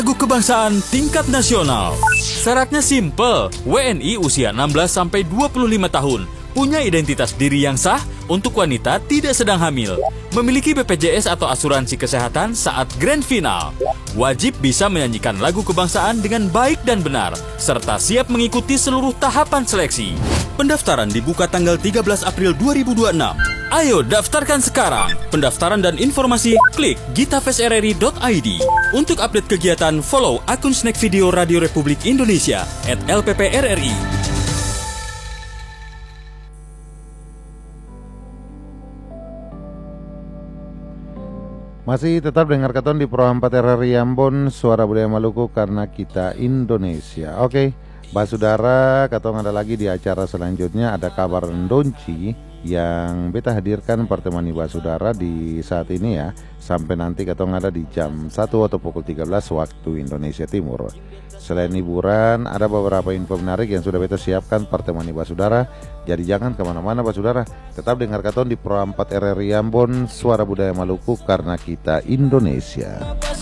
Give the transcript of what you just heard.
lagu kebangsaan tingkat nasional. Syaratnya simple, WNI usia 16-25 tahun, punya identitas diri yang sah, untuk wanita tidak sedang hamil, memiliki BPJS atau asuransi kesehatan saat grand final, wajib bisa menyanyikan lagu kebangsaan dengan baik dan benar, serta siap mengikuti seluruh tahapan seleksi. Pendaftaran dibuka tanggal 13 April 2026. Ayo daftarkan sekarang. Pendaftaran dan informasi klik gitafestrri.id. Untuk update kegiatan, follow akun Snack Video Radio Republik Indonesia @LPPRRI. Masih tetap dengar katon di Pro 4 RRI Ambon, Suara Budaya Maluku karena kita Indonesia. Oke, Basudara, katong ada lagi di acara selanjutnya, ada kabar Ndonci yang beta hadirkan pertemani Basudara di saat ini ya. Sampai nanti katong ada di jam 1 atau pukul 13 waktu Indonesia Timur. Selain hiburan, ada beberapa info menarik yang sudah beta siapkan pertemani Basudara. Jadi jangan kemana-mana Basudara, tetap dengar katon di Pro 4 RRI Ambon, Suara Budaya Maluku karena kita Indonesia.